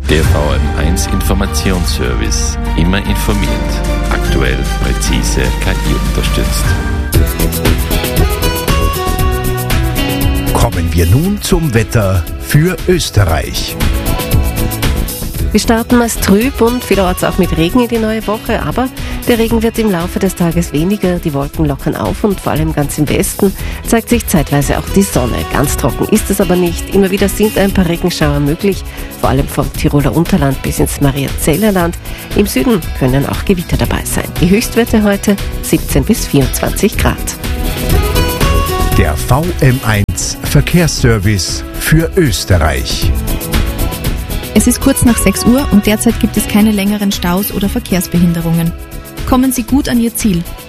Der VM1 Informationsservice. Immer informiert. Aktuell, präzise, KI unterstützt. Kommen wir nun zum Wetter für Österreich. Wir starten meist trüb und vielerorts auch mit Regen in die neue Woche, aber der Regen wird im Laufe des Tages weniger, die Wolken lockern auf und vor allem ganz im Westen zeigt sich zeitweise auch die Sonne. Ganz trocken ist es aber nicht, immer wieder sind ein paar Regenschauer möglich, vor allem vom Tiroler Unterland bis ins Mariazellerland Land. Im Süden können auch Gewitter dabei sein. Die Höchstwerte heute 17 bis 24 Grad. Der VM1 Verkehrsservice für Österreich. Es ist kurz nach 6 Uhr und derzeit gibt es keine längeren Staus oder Verkehrsbehinderungen. Kommen Sie gut an Ihr Ziel.